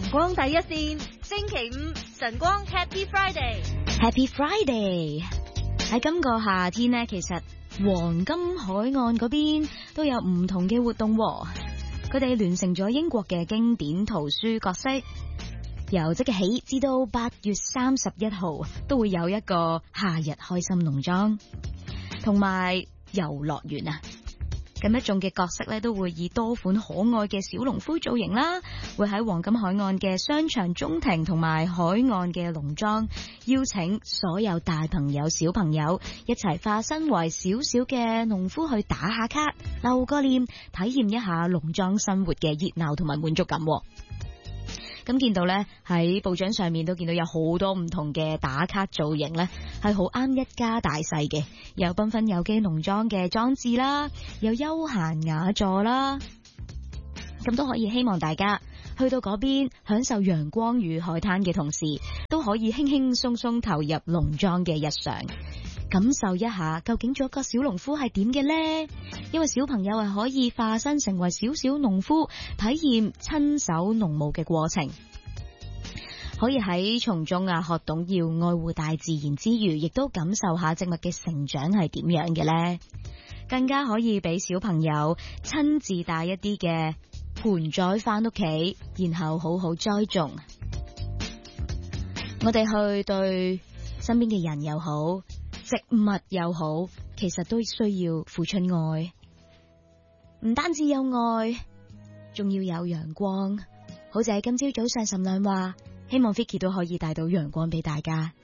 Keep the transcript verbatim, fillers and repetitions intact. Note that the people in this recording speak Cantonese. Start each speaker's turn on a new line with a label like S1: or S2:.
S1: 光第一線，星期五晨光 Happy Friday。Happy
S2: Friday！ 喺今個夏天呢，其實黃金海岸嗰邊都有唔同嘅活動喎。佢哋聯成咗英國嘅經典圖書角色，由即日起至到八月三十一號都會有一個夏日開心農莊同埋遊樂園啊。咁一眾嘅角色咧都會以多款可愛嘅小農夫造型啦，會喺黃金海岸嘅商場中庭同埋海岸嘅農莊，邀請所有大朋友小朋友一齊化身為小小嘅農夫去打下卡、留個念，體驗一下農莊生活嘅熱鬧同埋滿足感。咁見到咧喺報章上面都見到有好多唔同嘅打卡造型咧，係好啱一家大細嘅，有繽紛有機農莊嘅裝置啦，有休閒雅座啦，咁都可以希望大家去到嗰邊享受陽光與海灘嘅同時，都可以輕輕鬆鬆投入農莊嘅日常，感受一下究竟做一個小農夫係點嘅呢？因為小朋友係可以化身成為小小農夫，體驗親手農務嘅過程，可以喺從中啊學懂要愛護大自然之餘，亦都感受下植物嘅成長係點樣嘅呢？更加可以俾小朋友親自帶一啲嘅盆栽翻屋企，然後好好栽種。我哋去對身邊嘅人又好，植物又好，其實都需要付出愛，唔單止有愛，仲要有陽光。好似喺今朝早上岑亮話，希望 Vicky 都可以帶到陽光俾大家。